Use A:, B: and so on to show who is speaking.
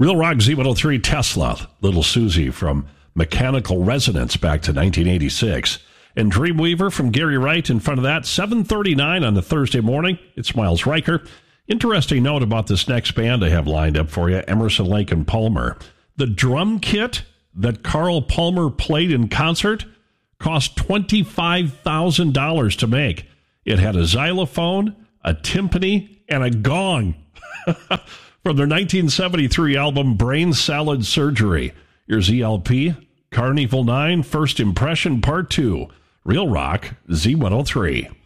A: Real Rock Z103 Tesla, Little Susie from Mechanical Resonance back to 1986. And Dreamweaver from Gary Wright in front of that. 7:39 on the Thursday morning. It's Miles Riker. Interesting note about this next band I have lined up for you, Emerson, Lake and Palmer. The drum kit that Carl Palmer played in concert cost $25,000 to make. It had a xylophone, a timpani, and a gong from their 1973 album Brain Salad Surgery. Here's ELP, Carnival 9, First Impression Part 2, Real Rock Z103.